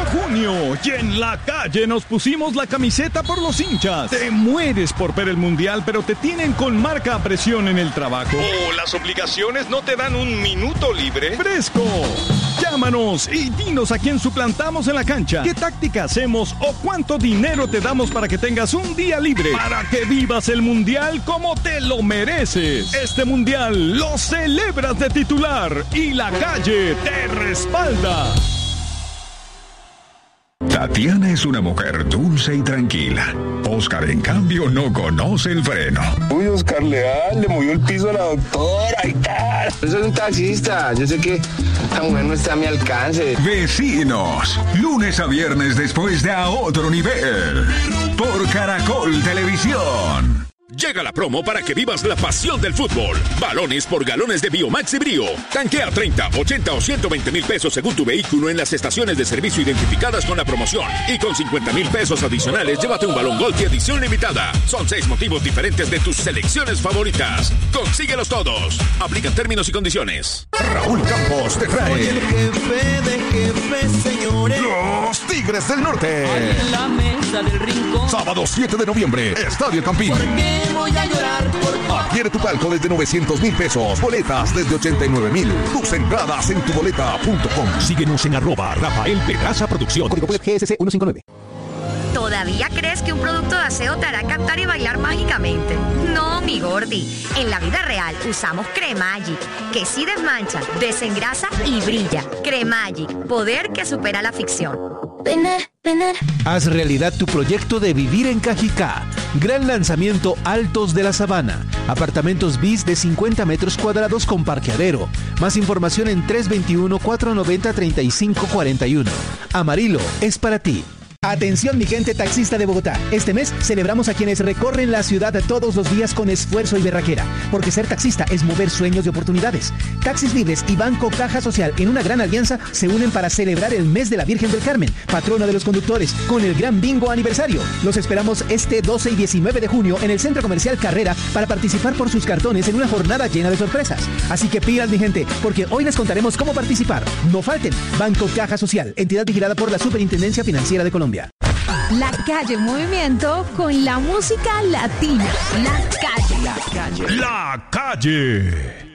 junio y en la calle nos pusimos la camiseta por los hinchas. Te mueres por ver el mundial, pero te tienen con marca a presión en el trabajo. ¿O las obligaciones no te dan un minuto libre? ¡Fresco! Llámanos y dinos a quién suplantamos en la cancha, qué táctica hacemos o cuánto dinero te damos para que tengas un día libre, para que vivas el mundial como te lo mereces. Este mundial lo celebras de titular y la calle te respalda. Tatiana es una mujer dulce y tranquila. Oscar, en cambio, no conoce el freno. Uy, Oscar, le movió el piso a la doctora y tal. Yo soy un taxista. Yo sé que la mujer no está a mi alcance. Vecinos, lunes a viernes después de A Otro Nivel. Por Caracol Televisión. Llega la promo para que vivas la pasión del fútbol. Balones por galones de Biomax y Brío. Tanquea 30, 80 o 120 mil pesos según tu vehículo en las estaciones de servicio identificadas con la promoción. Y con 50 mil pesos adicionales, llévate un balón Golf edición limitada. Son 6 motivos diferentes de tus selecciones favoritas. Consíguelos todos. Aplican términos y condiciones. Raúl Campos te trae Soy el jefe de jefes, señores. Los Tigres del Norte. En la mesa del rincón. Sábado 7 de noviembre, Estadio Campín. ¿Por qué voy a llorar por Adquiere tu palco desde 900 mil pesos. Boletas desde 89 mil. Tus entradas en tuboleta.com. Síguenos en @Rafael Pedraza Producción. Código GSC 159. ¿Todavía crees que un producto de aseo te hará cantar y bailar mágicamente? No, mi gordi. En la vida real usamos Cremagic, que sí desmancha, desengrasa y brilla. Cremagic, poder que supera la ficción. Haz realidad tu proyecto de vivir en Cajicá. Gran lanzamiento Altos de la Sabana. Apartamentos bis de 50 metros cuadrados con parqueadero. Más información en 321-490-3541. Amarillo es para ti. Atención, mi gente taxista de Bogotá. Este mes celebramos a quienes recorren la ciudad todos los días con esfuerzo y berraquera, porque ser taxista es mover sueños y oportunidades. Taxis Libres y Banco Caja Social, en una gran alianza, se unen para celebrar el mes de la Virgen del Carmen, patrona de los conductores, con el gran bingo aniversario. Los esperamos este 12 y 19 de junio en el Centro Comercial Carrera para participar por sus cartones en una jornada llena de sorpresas. Así que pilas, mi gente, porque hoy les contaremos cómo participar. No falten. Banco Caja Social, entidad vigilada por la Superintendencia Financiera de Colombia. La Calle Movimiento con la música latina. La Calle. La calle.